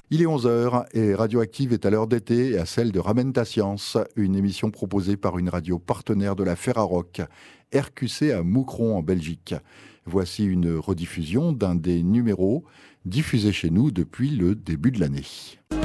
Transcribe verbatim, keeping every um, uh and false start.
Il est onze heures et Radioactive est à l'heure d'été et à celle de Ramène ta science, une émission proposée par une radio partenaire de la Ferrarock, R Q C à Moucron en Belgique. Voici une rediffusion d'un des numéros diffusés chez nous depuis le début de l'année.